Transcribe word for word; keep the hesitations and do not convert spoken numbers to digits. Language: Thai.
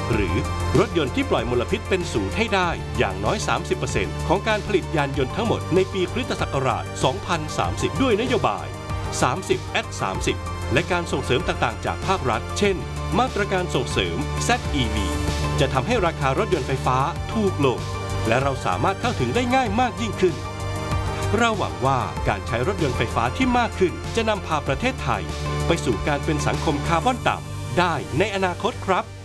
หรือรถยนต์ที่ปล่อยมลพิษเป็นศูนย์ให้ได้อย่างน้อย สามสิบเปอร์เซ็นต์ ของการผลิตยานยนต์ทั้งหมดในปีคริสตศักราช สองพันสามสิบ ด้วยนโยบาย สามสิบ แอท สามสิบ และการส่งเสริมต่างๆจากภาครัฐ เช่น มาตรการส่งเสริม แซด อี วี จะทำให้ราคารถยนต์ไฟฟ้าถูกลงและเราสามารถเข้าถึงได้ง่ายมากยิ่งขึ้นเราหวังว่าการใช้รถยนต์ไฟฟ้าที่มากขึ้นจะนำพาประเทศไทยไปสู่การเป็นสังคมคาร์บอนต่ำได้ในอนาคตครับ